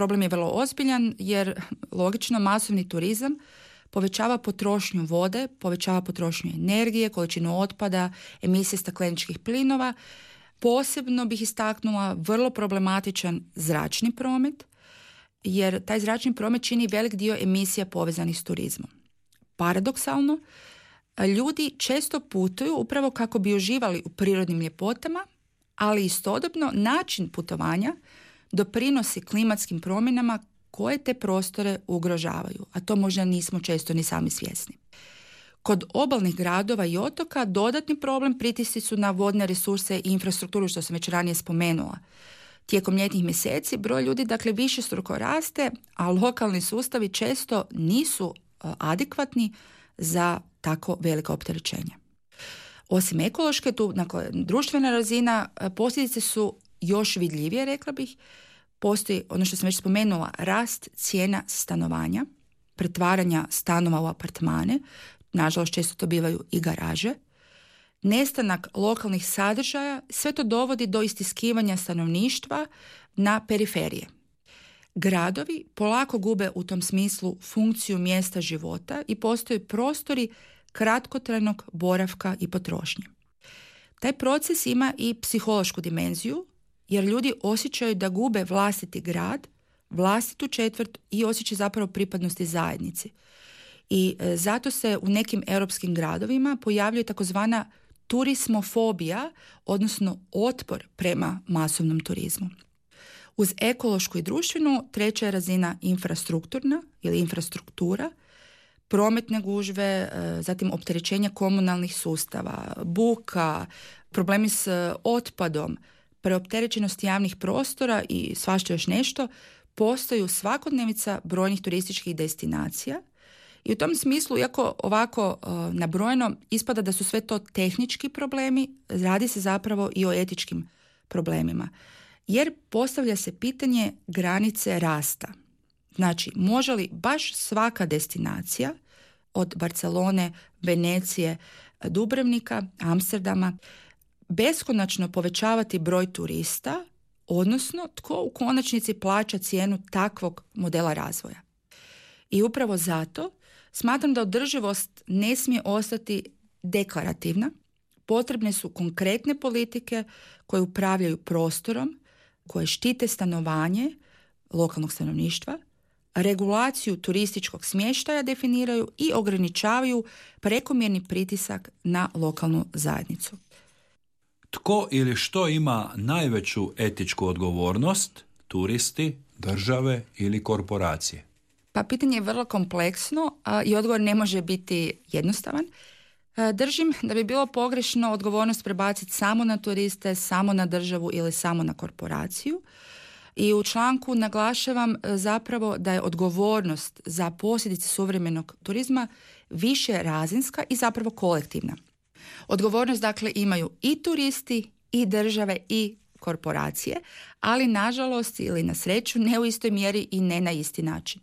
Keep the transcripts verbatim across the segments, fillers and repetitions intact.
problem je vrlo ozbiljan jer logično masovni turizam povećava potrošnju vode, povećava potrošnju energije, količinu otpada, emisije stakleničkih plinova. Posebno bih istaknula vrlo problematičan zračni promet, jer taj zračni promet čini velik dio emisija povezanih s turizmom. Paradoksalno, ljudi često putuju upravo kako bi uživali u prirodnim ljepotama, ali istodobno način putovanja doprinosi klimatskim promjenama koje te prostore ugrožavaju, a to možda nismo često ni sami svjesni. Kod obalnih gradova i otoka dodatni problem pritisci su na vodne resurse i infrastrukturu, što sam već ranije spomenula. Tijekom ljetnih mjeseci broj ljudi dakle višestruko raste, a lokalni sustavi često nisu adekvatni za tako velika opterećenja. Osim ekološke, tu dakle, društvena razina, posljedice su još vidljivije, rekla bih. Postoji, ono što sam već spomenula, rast cijena stanovanja, pretvaranja stanova u apartmane, nažalost često to bivaju i garaže, nestanak lokalnih sadržaja, sve to dovodi do istiskivanja stanovništva na periferije. Gradovi polako gube u tom smislu funkciju mjesta života i postoje prostori kratkotrajnog boravka i potrošnje. Taj proces ima i psihološku dimenziju, jer ljudi osjećaju da gube vlastiti grad, vlastitu četvrt i osjećaj zapravo pripadnosti zajednici. I e, zato se u nekim europskim gradovima pojavljuje takozvana turismofobija, odnosno otpor prema masovnom turizmu. Uz ekološku i društvenu, treća je razina infrastrukturna ili infrastruktura, prometne gužve, e, zatim opterećenja komunalnih sustava, buka, problemi s otpadom, preopterećenost javnih prostora i svašta još nešto postaju svakodnevica brojnih turističkih destinacija. I u tom smislu, iako ovako uh, nabrojeno ispada da su sve to tehnički problemi, radi se zapravo i o etičkim problemima. Jer postavlja se pitanje granice rasta. Znači, može li baš svaka destinacija od Barcelone, Venecije, Dubrovnika, Amsterdama beskonačno povećavati broj turista, odnosno tko u konačnici plaća cijenu takvog modela razvoja. I upravo zato smatram da održivost ne smije ostati deklarativna. Potrebne su konkretne politike koje upravljaju prostorom, koje štite stanovanje lokalnog stanovništva, regulaciju turističkog smještaja definiraju i ograničavaju prekomjerni pritisak na lokalnu zajednicu. Tko ili što ima najveću etičku odgovornost? Turisti, države ili korporacije? Pa pitanje je vrlo kompleksno a, i odgovor ne može biti jednostavan. A, držim da bi bilo pogrešno odgovornost prebaciti samo na turiste, samo na državu ili samo na korporaciju. I u članku naglašavam zapravo da je odgovornost za posljedice suvremenog turizma više razinska i zapravo kolektivna. Odgovornost dakle imaju i turisti, i države, i korporacije, ali nažalost ili na sreću ne u istoj mjeri i ne na isti način.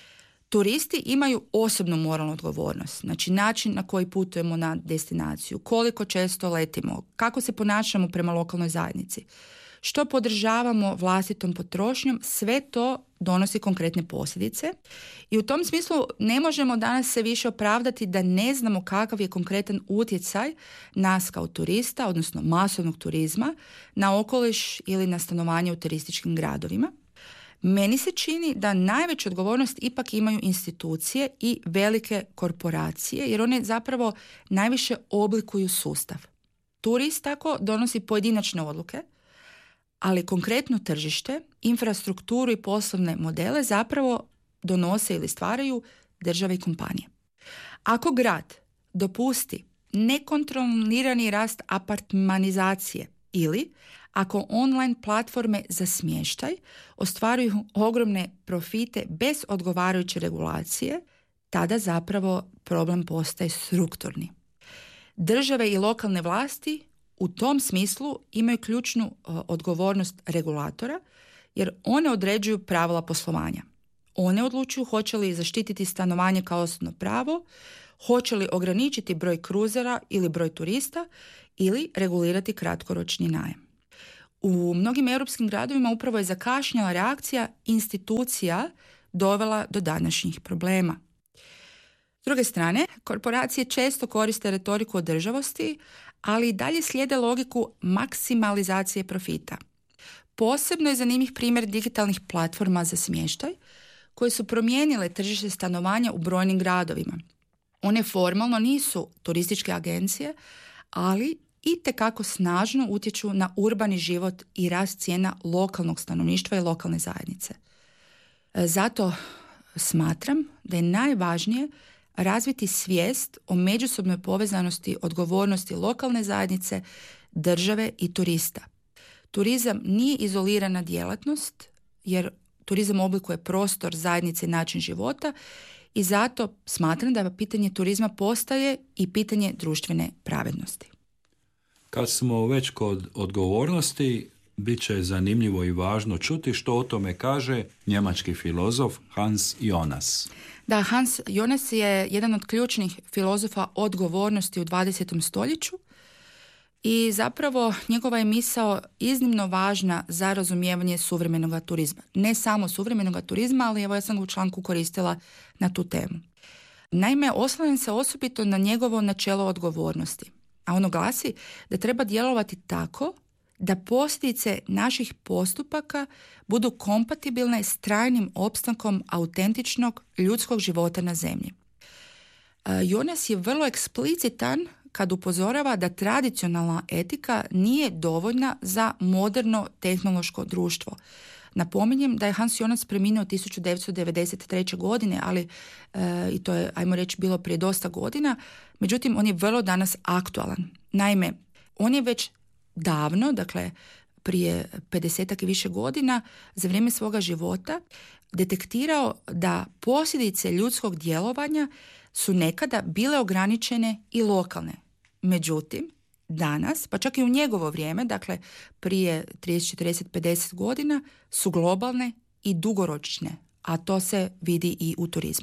Turisti imaju osobnu moralnu odgovornost, znači način na koji putujemo na destinaciju, koliko često letimo, kako se ponašamo prema lokalnoj zajednici, što podržavamo vlastitom potrošnjom, sve to donosi konkretne posljedice i u tom smislu ne možemo danas se više opravdati da ne znamo kakav je konkretan utjecaj nas kao turista, odnosno masovnog turizma, na okoliš ili na stanovanje u turističkim gradovima. Meni se čini da najveću odgovornost ipak imaju institucije i velike korporacije, jer one zapravo najviše oblikuju sustav. Turist tako donosi pojedinačne odluke, ali konkretno tržište, infrastrukturu i poslovne modele zapravo donose ili stvaraju države i kompanije. Ako grad dopusti nekontrolirani rast apartmanizacije ili ako online platforme za smještaj ostvaruju ogromne profite bez odgovarajuće regulacije, tada zapravo problem postaje strukturni. Države i lokalne vlasti u tom smislu imaju ključnu uh, odgovornost regulatora, jer one određuju pravila poslovanja. One odlučuju hoće li zaštititi stanovanje kao osnovno pravo, hoće li ograničiti broj kruzera ili broj turista ili regulirati kratkoročni najam. U mnogim europskim gradovima upravo je zakašnjela reakcija institucija dovela do današnjih problema. S druge strane, korporacije često koriste retoriku održivosti, ali i dalje slijede logiku maksimalizacije profita. Posebno je zanimljiv primjer digitalnih platforma za smještaj, koje su promijenile tržište stanovanja u brojnim gradovima. One formalno nisu turističke agencije, ali itekako snažno utječu na urbani život i rast cijena lokalnog stanovništva i lokalne zajednice. Zato smatram da je najvažnije razviti svijest o međusobnoj povezanosti, odgovornosti lokalne zajednice, države i turista. Turizam nije izolirana djelatnost, jer turizam oblikuje prostor zajednice i način života, i zato smatram da pitanje turizma postaje i pitanje društvene pravednosti. Kad smo već kod odgovornosti, bit će zanimljivo i važno čuti što o tome kaže njemački filozof Hans Jonas. Da, Hans Jonas je jedan od ključnih filozofa odgovornosti u dvadesetom stoljeću i zapravo njegova je misao iznimno važna za razumijevanje suvremenog turizma. Ne samo suvremenog turizma, ali evo ja sam ga u članku koristila na tu temu. Naime, oslanjam se osobito na njegovo načelo odgovornosti, a ono glasi da treba djelovati tako da posljedice naših postupaka budu kompatibilne s trajnim opstankom autentičnog ljudskog života na zemlji. Jonas je vrlo eksplicitan kad upozorava da tradicionalna etika nije dovoljna za moderno tehnološko društvo. Napominjem da je Hans Jonas preminuo tisuću devetsto devedeset treće. godine, ali e, i to je, ajmo reći, bilo prije dosta godina, međutim on je vrlo danas aktualan. Naime, on je već davno, dakle prije pedesetak i više godina, za vrijeme svoga života, detektirao da posljedice ljudskog djelovanja su nekada bile ograničene i lokalne. Međutim, danas, pa čak i u njegovo vrijeme, dakle prije trideset, četrdeset, pedeset godina, su globalne i dugoročne, a to se vidi i u turizmu.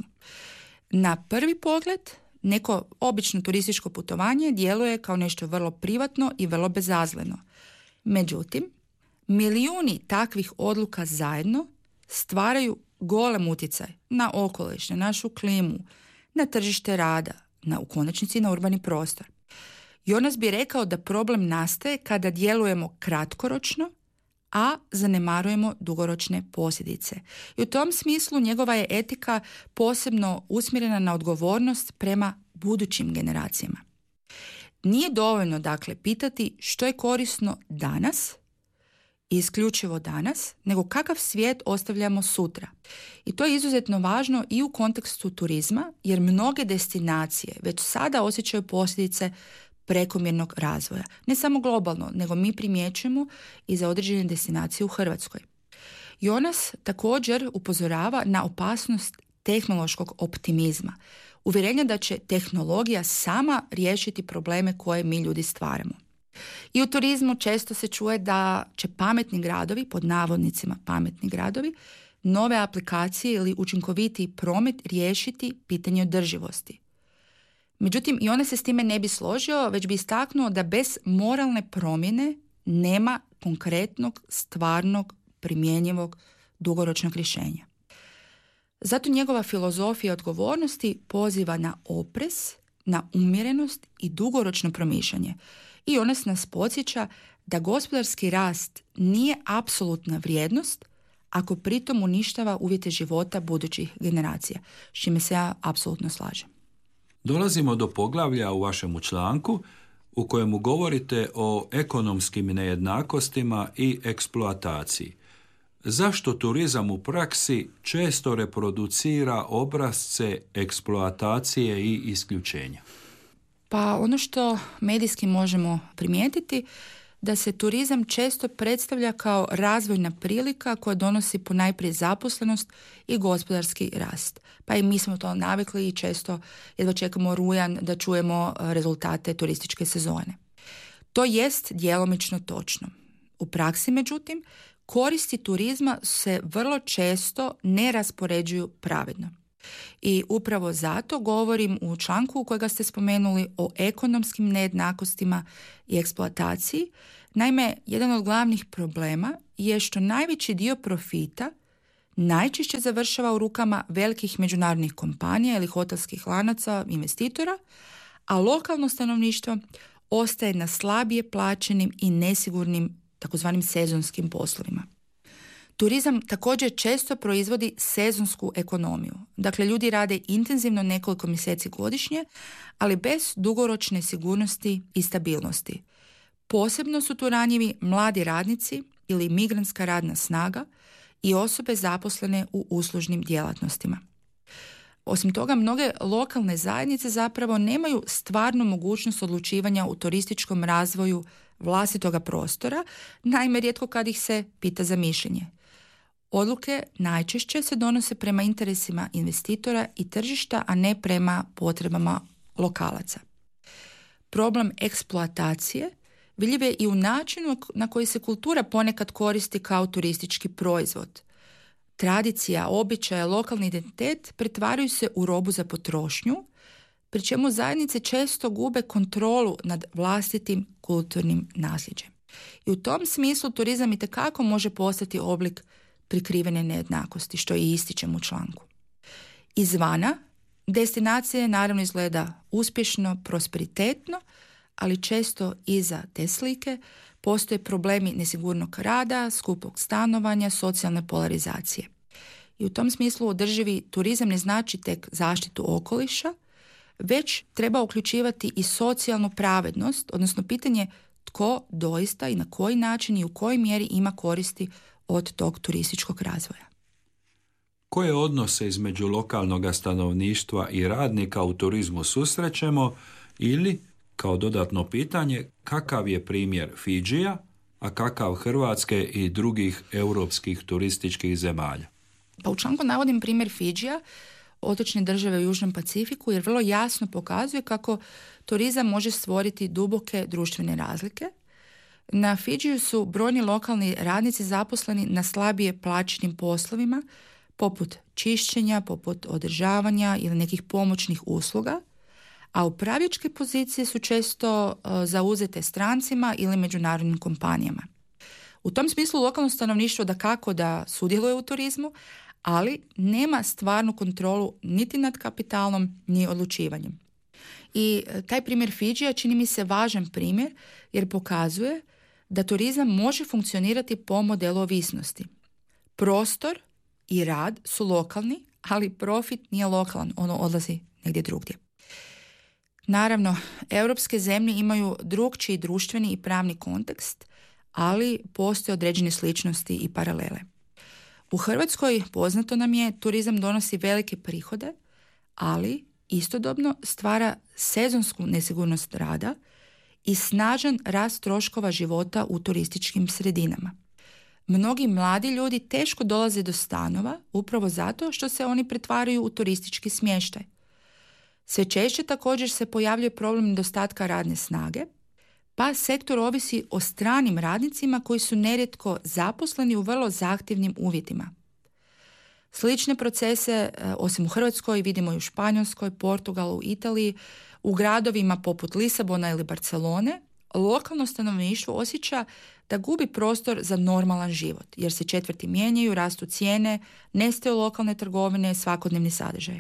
Na prvi pogled, neko obično turističko putovanje djeluje kao nešto vrlo privatno i vrlo bezazleno. Međutim, milijuni takvih odluka zajedno stvaraju golem utjecaj na okoliš, na našu klimu, na tržište rada, na, u konačnici na urbani prostor. Jonas bi rekao da problem nastaje kada djelujemo kratkoročno, a zanemarujemo dugoročne posljedice. I u tom smislu njegova je etika posebno usmjerena na odgovornost prema budućim generacijama. Nije dovoljno, dakle, pitati što je korisno danas, isključivo danas, nego kakav svijet ostavljamo sutra. I to je izuzetno važno i u kontekstu turizma, jer mnoge destinacije već sada osjećaju posljedice prekomjernog razvoja. Ne samo globalno, nego mi primjećujemo i za određene destinacije u Hrvatskoj. Jonas također upozorava na opasnost tehnološkog optimizma. Uvjerenja da će tehnologija sama riješiti probleme koje mi ljudi stvaramo. I u turizmu često se čuje da će pametni gradovi, pod navodnicima pametni gradovi, nove aplikacije ili učinkovitiji promet riješiti pitanje održivosti. Međutim, i ona se s time ne bi složio, već bi istaknuo da bez moralne promjene nema konkretnog, stvarnog, primjenjivog, dugoročnog rješenja. Zato njegova filozofija odgovornosti poziva na oprez, na umjerenost i dugoročno promišljanje. I ona nas podsjeća da gospodarski rast nije apsolutna vrijednost ako pritom uništava uvjete života budućih generacija, s čime se ja apsolutno slažem. Dolazimo do poglavlja u vašemu članku u kojemu govorite o ekonomskim nejednakostima i eksploataciji. Zašto turizam u praksi često reproducira obrasce eksploatacije i isključenja? Pa ono što medijski možemo primijetiti da se turizam često predstavlja kao razvojna prilika koja donosi ponajprije zaposlenost i gospodarski rast. Pa i mi smo to navikli i često jedva čekamo rujan da čujemo rezultate turističke sezone. To jest djelomično točno. U praksi, međutim, koristi turizma se vrlo često ne raspoređuju pravedno. I upravo zato govorim u članku kojega ste spomenuli o ekonomskim nejednakostima i eksploataciji Naime, jedan od glavnih problema je što najveći dio profita najčešće završava u rukama velikih međunarodnih kompanija ili hotelskih lanaca investitora, a lokalno stanovništvo ostaje na slabije plaćenim i nesigurnim takozvanim sezonskim poslovima. Turizam također često proizvodi sezonsku ekonomiju. Dakle, ljudi rade intenzivno nekoliko mjeseci godišnje, ali bez dugoročne sigurnosti i stabilnosti. Posebno su tu ranjivi mladi radnici ili migrantska radna snaga i osobe zaposlene u uslužnim djelatnostima. Osim toga, mnoge lokalne zajednice zapravo nemaju stvarnu mogućnost odlučivanja u turističkom razvoju vlastitoga prostora, naime rijetko kad ih se pita za mišljenje. Odluke najčešće se donose prema interesima investitora i tržišta, a ne prema potrebama lokalaca. Problem eksploatacije vidljiv je i u načinu na koji se kultura ponekad koristi kao turistički proizvod. Tradicija, običaje, lokalni identitet pretvaraju se u robu za potrošnju, pri čemu zajednice često gube kontrolu nad vlastitim kulturnim nasljeđem. I u tom smislu turizam itekako može postati oblik prikrivene nejednakosti, što i ističem u članku. Izvana, destinacija naravno izgleda uspješno, prosperitetno, ali često iza te slike postoje problemi nesigurnog rada, skupog stanovanja, socijalne polarizacije. I u tom smislu održivi turizam ne znači tek zaštitu okoliša, već treba uključivati i socijalnu pravednost, odnosno pitanje tko doista i na koji način i u kojoj mjeri ima koristi od tog turističkog razvoja. Koje odnose između lokalnog stanovništva i radnika u turizmu susrećemo ili, kao dodatno pitanje, kakav je primjer Fidžija, a kakav Hrvatske i drugih europskih turističkih zemalja? Pa u članku navodim primjer Fidžija, otočne države u Južnom Pacifiku, jer vrlo jasno pokazuje kako turizam može stvoriti duboke društvene razlike. Na Fidžiju su brojni lokalni radnici zaposleni na slabije plaćenim poslovima, poput čišćenja, poput održavanja ili nekih pomoćnih usluga, a upravljačke pozicije su često uh, zauzete strancima ili međunarodnim kompanijama. U tom smislu lokalno stanovništvo dakako da sudjeluje u turizmu, ali nema stvarnu kontrolu niti nad kapitalom, ni odlučivanjem. I taj primjer Fidžija čini mi se važan primjer jer pokazuje da turizam može funkcionirati po modelu ovisnosti. Prostor i rad su lokalni, ali profit nije lokalan, ono odlazi negdje drugdje. Naravno, europske zemlje imaju drukčiji društveni i pravni kontekst, ali postoje određene sličnosti i paralele. U Hrvatskoj, poznato nam je, turizam donosi velike prihode, ali istodobno stvara sezonsku nesigurnost rada i snažan rast troškova života u turističkim sredinama. Mnogi mladi ljudi teško dolaze do stanova upravo zato što se oni pretvaraju u turistički smještaj. Sve češće također se pojavljuje problem nedostatka radne snage, pa sektor ovisi o stranim radnicima koji su nerijetko zaposleni u vrlo zahtjevnim uvjetima. Slične procese, osim u Hrvatskoj, vidimo i u Španjolskoj, Portugalu, Italiji, u gradovima poput Lisabona ili Barcelone, lokalno stanovništvo osjeća da gubi prostor za normalan život, jer se četvrti mijenjaju, rastu cijene, nestaju lokalne trgovine, svakodnevni sadržaj.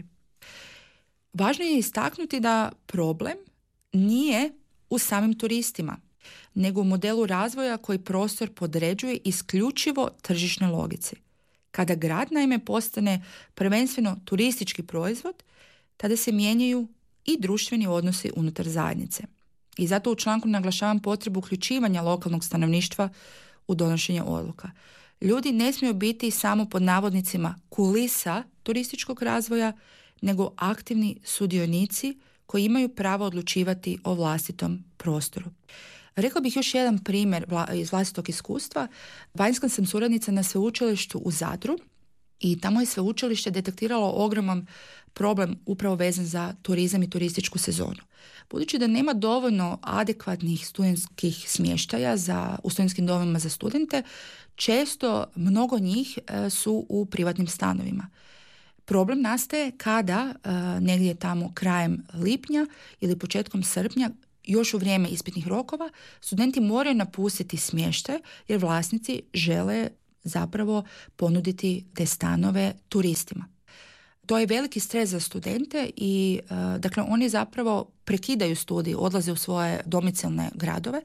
Važno je istaknuti da problem nije u samim turistima, nego u modelu razvoja koji prostor podređuje isključivo tržišnoj logici. Kada grad naime postane prvenstveno turistički proizvod, tada se mijenjaju i društveni odnosi unutar zajednice. I zato u članku naglašavam potrebu uključivanja lokalnog stanovništva u donošenje odluka. Ljudi ne smiju biti samo pod navodnicima kulisa turističkog razvoja, nego aktivni sudionici koji imaju pravo odlučivati o vlastitom prostoru. Rekla bih još jedan primjer iz vlastitog iskustva. Vanjska sam suradnica na sveučilištu u Zadru i tamo je sveučilište detektiralo ogroman problem upravo vezan za turizam i turističku sezonu. Budući da nema dovoljno adekvatnih studentskih smještaja za, u studentskim domovima za studente, često mnogo njih e, su u privatnim stanovima. Problem nastaje kada e, negdje tamo krajem lipnja ili početkom srpnja još u vrijeme ispitnih rokova studenti moraju napustiti smještaj jer vlasnici žele zapravo ponuditi te stanove turistima. To je veliki stres za studente i uh, dakle oni zapravo prekidaju studij, odlaze u svoje domicilne gradove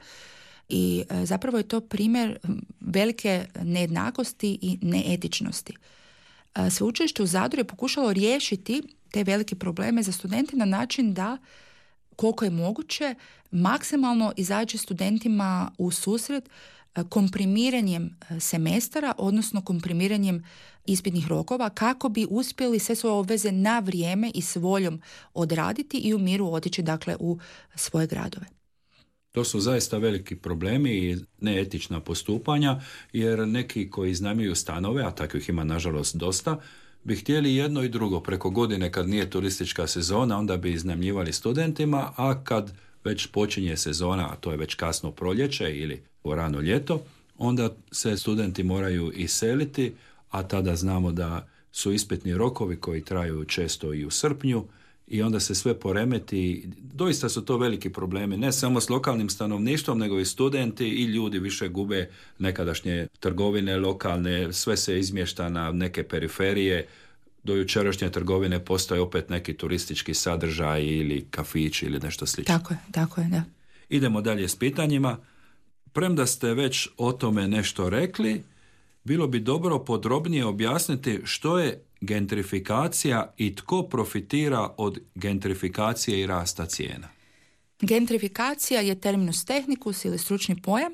i uh, zapravo je to primjer velike nejednakosti i neetičnosti. Uh, Sveučilište u Zadru je pokušalo riješiti te velike probleme za studente na način da koliko je moguće maksimalno izađe studentima u susret komprimiranjem semestara, odnosno komprimiranjem ispitnih rokova kako bi uspjeli sve svoje obveze na vrijeme i s voljom odraditi i u miru otići dakle u svoje gradove. To su zaista veliki problemi i neetična postupanja, jer neki koji iznajmljuju stanove, a takvih ima nažalost dosta, bi htjeli jedno i drugo. Preko godine kad nije turistička sezona, onda bi iznajmljivali studentima, a kad već počinje sezona, a to je već kasno proljeće ili u rano ljeto, onda se studenti moraju iseliti, a tada znamo da su ispitni rokovi koji traju često i u srpnju i onda se sve poremeti. Doista su to veliki problemi, ne samo s lokalnim stanovništvom, nego i studenti i ljudi više gube nekadašnje trgovine lokalne, sve se izmješta na neke periferije. Do jučerašnje trgovine postoje opet neki turistički sadržaj ili kafići ili nešto slično. Tako je, tako je, da. Idemo dalje s pitanjima. Premda ste već o tome nešto rekli, bilo bi dobro podrobnije objasniti što je gentrifikacija i tko profitira od gentrifikacije i rasta cijena. Gentrifikacija je terminus technicus ili stručni pojam,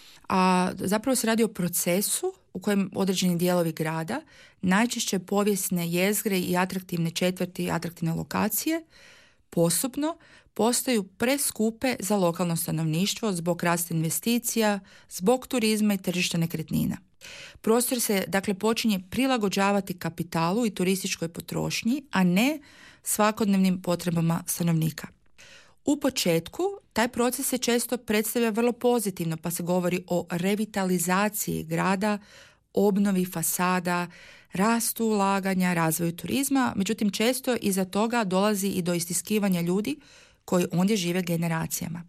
a zapravo se radi o procesu u kojem određeni dijelovi grada, najčešće povijesne jezgre i atraktivne četvrti i atraktivne lokacije, posebno postaju preskupe za lokalno stanovništvo zbog rasta investicija, zbog turizma i tržišta nekretnina. Prostor se, dakle, počinje prilagođavati kapitalu i turističkoj potrošnji, a ne svakodnevnim potrebama stanovnika. U početku taj proces se često predstavlja vrlo pozitivno, pa se govori o revitalizaciji grada, obnovi fasada, rastu ulaganja, razvoju turizma, međutim često iza toga dolazi i do istiskivanja ljudi koji ondje žive generacijama.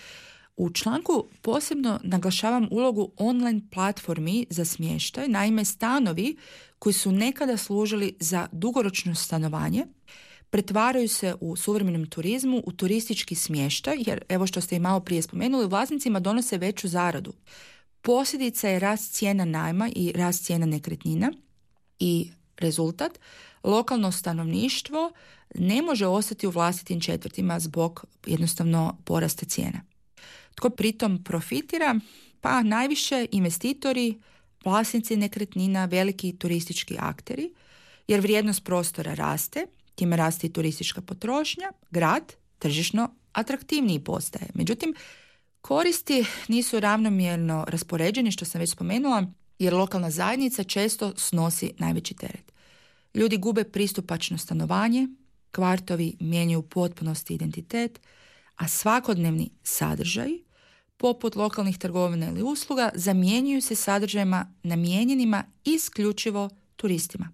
U članku posebno naglašavam ulogu online platformi za smještaj, naime stanovi koji su nekada služili za dugoročno stanovanje pretvaraju se u suvremenom turizmu u turistički smještaj, jer evo što ste i malo prije spomenuli, vlasnicima donose veću zaradu. Posljedica je rast cijena najma i rast cijena nekretnina i rezultat, lokalno stanovništvo ne može ostati u vlastitim četvrtima zbog jednostavno porasta cijena. Tko pritom profitira? Pa najviše investitori, vlasnici nekretnina, veliki turistički akteri, jer vrijednost prostora raste, time raste i turistička potrošnja, grad tržišno atraktivniji postaje. Međutim, koristi nisu ravnomjerno raspoređeni, što sam već spomenula, jer lokalna zajednica često snosi najveći teret. Ljudi gube pristupačno stanovanje, kvartovi mijenjaju u potpunosti identitet, a svakodnevni sadržaji, poput lokalnih trgovina ili usluga, zamjenjuju se sadržajima namijenjenima isključivo turistima.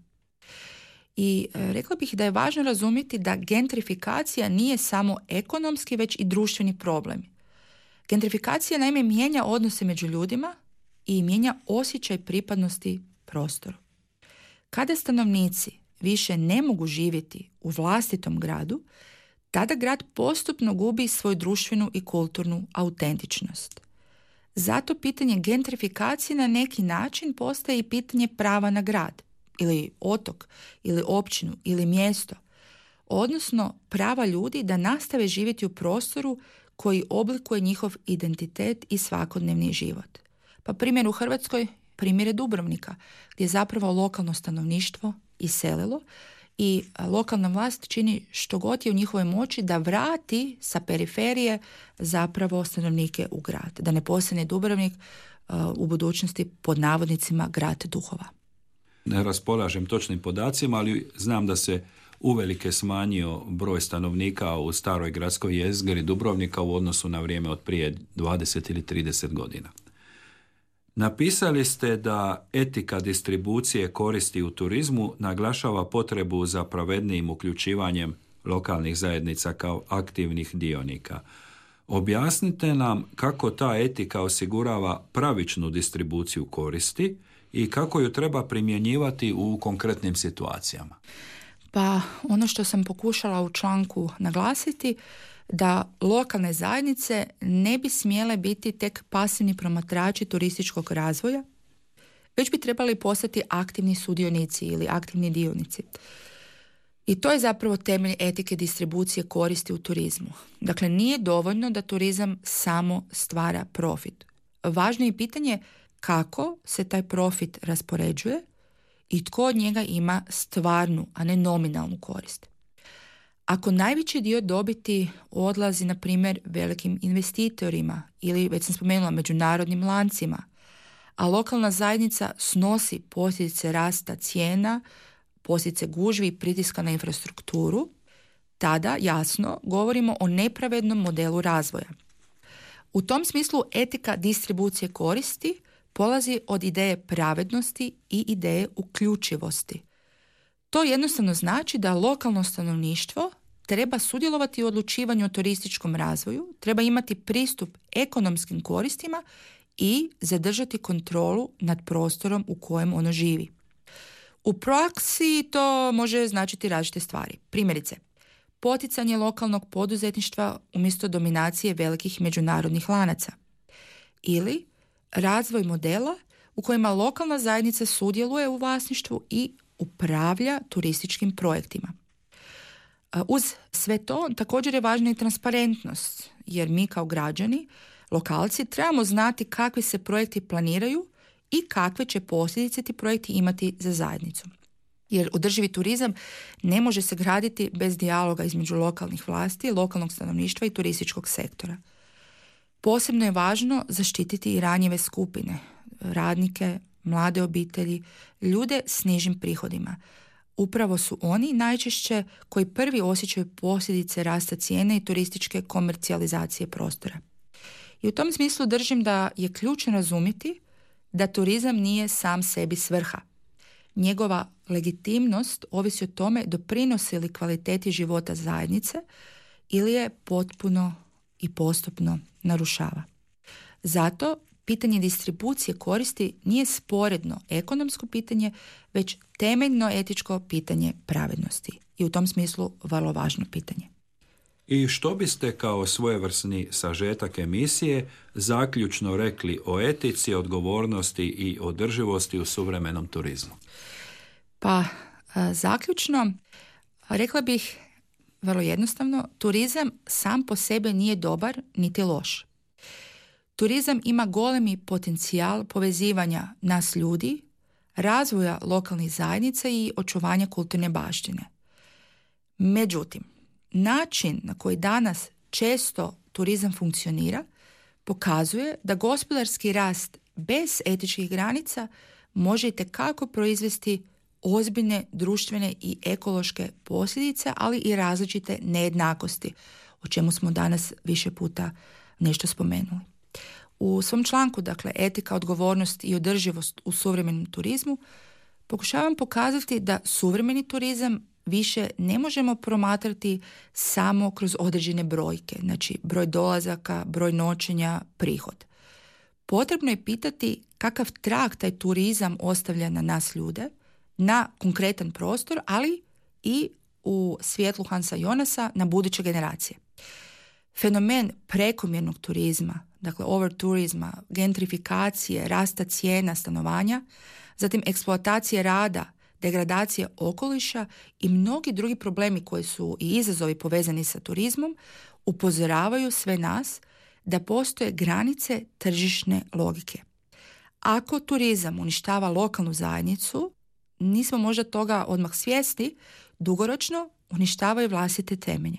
I e, rekla bih da je važno razumjeti da gentrifikacija nije samo ekonomski, već i društveni problem. Gentrifikacija naime mijenja odnose među ljudima i mijenja osjećaj pripadnosti prostoru. Kada stanovnici više ne mogu živjeti u vlastitom gradu, tada grad postupno gubi svoju društvenu i kulturnu autentičnost. Zato pitanje gentrifikacije na neki način postaje i pitanje prava na grad, ili otok, ili općinu, ili mjesto, odnosno prava ljudi da nastave živjeti u prostoru koji oblikuje njihov identitet i svakodnevni život. Pa primjer u Hrvatskoj, primjer je Dubrovnika, gdje je zapravo lokalno stanovništvo iselilo i lokalna vlast čini što god je u njihovoj moći da vrati sa periferije zapravo stanovnike u grad. Da ne postane Dubrovnik uh, u budućnosti pod navodnicima grad duhova. Ne raspolažem točnim podacima, ali znam da se uvelike smanjio broj stanovnika u staroj gradskoj jezgri Dubrovnika u odnosu na vrijeme od prije dvadeset ili trideset godina. Napisali ste da etika distribucije koristi u turizmu naglašava potrebu za pravednijim uključivanjem lokalnih zajednica kao aktivnih dionika. Objasnite nam kako ta etika osigurava pravičnu distribuciju koristi i kako ju treba primjenjivati u konkretnim situacijama. Pa ono što sam pokušala u članku naglasiti, da lokalne zajednice ne bi smjele biti tek pasivni promatrači turističkog razvoja, već bi trebali postati aktivni sudionici ili aktivni dionici. I to je zapravo temelj etike distribucije koristi u turizmu. Dakle, nije dovoljno da turizam samo stvara profit. Važno je pitanje kako se taj profit raspoređuje i tko od njega ima stvarnu, a ne nominalnu korist. Ako najveći dio dobiti odlazi, na primjer, velikim investitorima ili, već sam spomenula, međunarodnim lancima, a lokalna zajednica snosi posljedice rasta cijena, posljedice gužvi i pritiska na infrastrukturu, tada, jasno, govorimo o nepravednom modelu razvoja. U tom smislu etika distribucije koristi polazi od ideje pravednosti i ideje uključivosti. To jednostavno znači da lokalno stanovništvo treba sudjelovati u odlučivanju o turističkom razvoju, treba imati pristup ekonomskim koristima i zadržati kontrolu nad prostorom u kojem ono živi. U praksi to može značiti različite stvari. Primjerice, poticanje lokalnog poduzetništva umjesto dominacije velikih međunarodnih lanaca. Ili razvoj modela u kojima lokalna zajednica sudjeluje u vlasništvu i upravlja turističkim projektima. Uz sve to također je važna i transparentnost, jer mi kao građani, lokalci, trebamo znati kakvi se projekti planiraju i kakve će posljedice ti projekti imati za zajednicu. Jer održivi turizam ne može se graditi bez dijaloga između lokalnih vlasti, lokalnog stanovništva i turističkog sektora. Posebno je važno zaštititi i ranjive skupine, radnike, mlade obitelji, ljude s nižim prihodima. Upravo su oni najčešće koji prvi osjećaju posljedice rasta cijene i turističke komercijalizacije prostora. I u tom smislu držim da je ključno razumjeti da turizam nije sam sebi svrha. Njegova legitimnost ovisi o tome doprinosi li kvaliteti života zajednice ili je potpuno i postupno narušava. Zato pitanje distribucije koristi nije sporedno ekonomsko pitanje, već temeljno etičko pitanje pravednosti. I u tom smislu vrlo važno pitanje. I što biste kao svojevrsni sažetak emisije zaključno rekli o etici, odgovornosti i održivosti u suvremenom turizmu? Pa, zaključno, rekla bih vrlo jednostavno, turizam sam po sebi nije dobar niti loš. Turizam ima golemi potencijal povezivanja nas ljudi, razvoja lokalnih zajednica i očuvanja kulturne baštine. Međutim, način na koji danas često turizam funkcionira pokazuje da gospodarski rast bez etičkih granica može itekako proizvesti ozbiljne društvene i ekološke posljedice, ali i različite nejednakosti, o čemu smo danas više puta nešto spomenuli. U svom članku, dakle, etika, odgovornost i održivost u suvremenom turizmu, pokušavam pokazati da suvremeni turizam više ne možemo promatrati samo kroz određene brojke, znači broj dolazaka, broj noćenja, prihod. Potrebno je pitati kakav trag taj turizam ostavlja na nas ljude, na konkretan prostor, ali i u svjetlu Hansa Jonasa na buduće generacije. Fenomen prekomjernog turizma, dakle overturizma, gentrifikacije, rasta cijena stanovanja, zatim eksploatacije rada, degradacije okoliša i mnogi drugi problemi koji su i izazovi povezani sa turizmom upozoravaju sve nas da postoje granice tržišne logike. Ako turizam uništava lokalnu zajednicu, nismo možda toga odmah svjesni, dugoročno uništavaju vlastite temelje.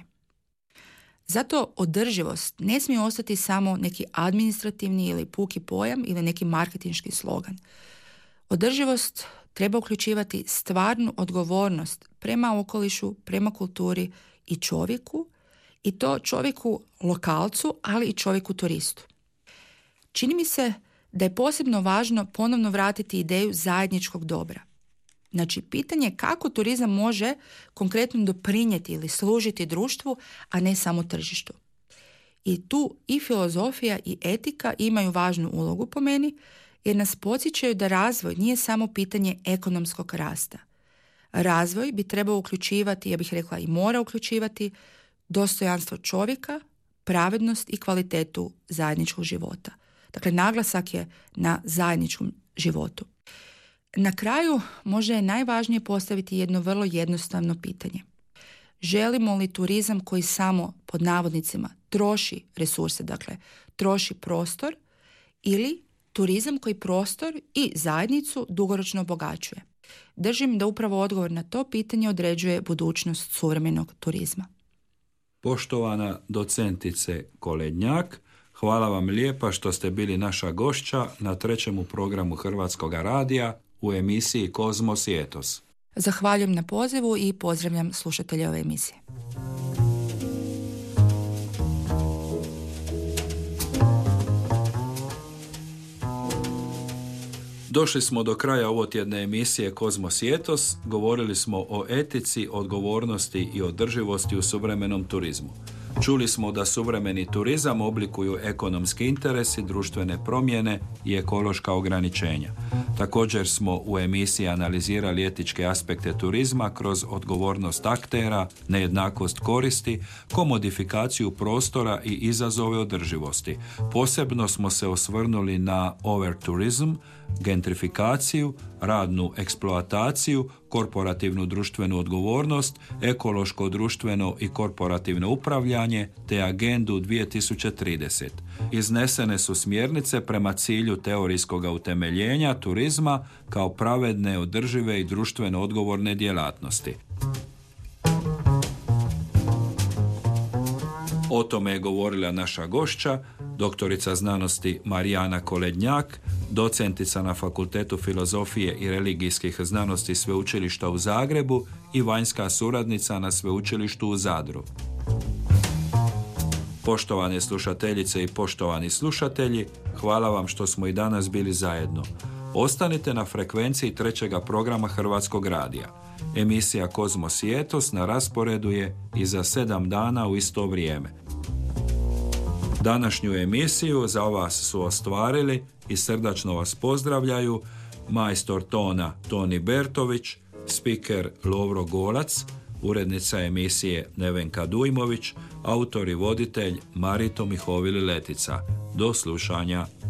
Zato održivost ne smije ostati samo neki administrativni ili puki pojam ili neki marketinški slogan. Održivost treba uključivati stvarnu odgovornost prema okolišu, prema kulturi i čovjeku, i to čovjeku lokalcu, ali i čovjeku turistu. Čini mi se da je posebno važno ponovno vratiti ideju zajedničkog dobra. Znači, pitanje kako turizam može konkretno doprinijeti ili služiti društvu, a ne samo tržištu. I tu i filozofija i etika imaju važnu ulogu po meni, jer nas podsjećaju da razvoj nije samo pitanje ekonomskog rasta. Razvoj bi trebao uključivati, ja bih rekla i mora uključivati, dostojanstvo čovjeka, pravednost i kvalitetu zajedničkog života. Dakle, naglasak je na zajedničkom životu. Na kraju možda je najvažnije postaviti jedno vrlo jednostavno pitanje. Želimo li turizam koji samo, pod navodnicima, troši resurse, dakle, troši prostor, ili turizam koji prostor i zajednicu dugoročno obogaćuje? Držim da upravo odgovor na to pitanje određuje budućnost suvremenog turizma. Poštovana docentice Kolednjak, hvala vam lijepa što ste bili naša gošća na trećemu programu Hrvatskog radija u emisiji Kozmos i etos. Zahvaljujem na pozivu i pozdravljam slušatelje ove emisije. Došli smo do kraja ovotjedne emisije Kozmos i etos. Govorili smo o etici, odgovornosti i održivosti u suvremenom turizmu. Čuli smo da suvremeni turizam oblikuju ekonomski interesi, društvene promjene i ekološka ograničenja. Također smo u emisiji analizirali etičke aspekte turizma kroz odgovornost aktera, nejednakost koristi, komodifikaciju prostora i izazove održivosti. Posebno smo se osvrnuli na overtourism, gentrifikaciju, radnu eksploataciju, korporativnu društvenu odgovornost, ekološko društveno i korporativno upravljanje te agendu dvije tisuće trideset. Iznesene su smjernice prema cilju teorijskog utemeljenja turizma kao pravedne, održive i društveno odgovorne djelatnosti. O tome je govorila naša gošća, doktorica znanosti Marijana Kolednjak, docentica na Fakultetu filozofije i religijskih znanosti Sveučilišta u Zagrebu i vanjska suradnica na Sveučilištu u Zadru. Poštovane slušateljice i poštovani slušatelji, hvala vam što smo i danas bili zajedno. Ostanite na frekvenciji trećega programa Hrvatskog radija. Emisija Kozmos i etos na rasporedu je i za sedam dana u isto vrijeme. Današnju emisiju za vas su ostvarili i srdačno vas pozdravljaju majstor tona Toni Bertović, spiker Lovro Golac, urednica emisije Nevenka Dujmović, autor i voditelj Marito Mihovili Letica. Do slušanja.